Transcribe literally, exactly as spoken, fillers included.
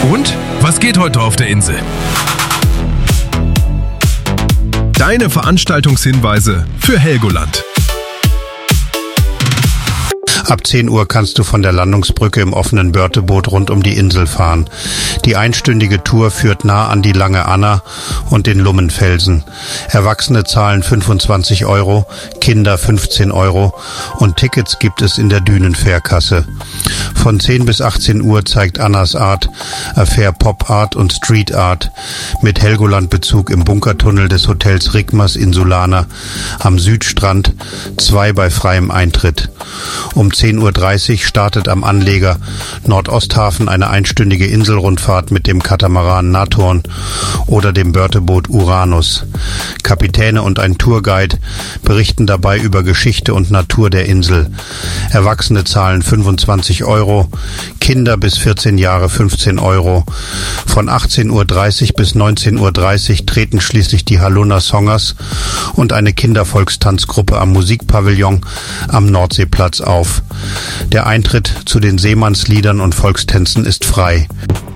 Und was geht heute auf der Insel? Deine Veranstaltungshinweise für Helgoland. Ab zehn Uhr kannst du von der Landungsbrücke im offenen Börteboot rund um die Insel fahren. Die einstündige Tour führt nah an die Lange Anna und den Lummenfelsen. Erwachsene zahlen fünfundzwanzig Euro, Kinder fünfzehn Euro und Tickets gibt es in der Dünenfährkasse. Von zehn bis achtzehn Uhr zeigt Annas Art, Affair Pop Art und Street Art mit Helgoland-Bezug im Bunkertunnel des Hotels Rigmas Insulana am Südstrand, zwei bei freiem Eintritt. Um zehn Uhr dreißig startet am Anleger Nordosthafen eine einstündige Inselrundfahrt mit dem Katamaran Nathorn oder dem Börteboot Uranus. Kapitäne und ein Tourguide berichten dabei über Geschichte und Natur der Insel. Erwachsene zahlen fünfundzwanzig Euro, Kinder bis vierzehn Jahre fünfzehn Euro. Von achtzehn Uhr dreißig bis neunzehn Uhr dreißig treten schließlich die Halunna Songers und eine Kindervolkstanzgruppe am Musikpavillon am Nordseeplatz auf. Der Eintritt zu den Seemannsliedern und Volkstänzen ist frei.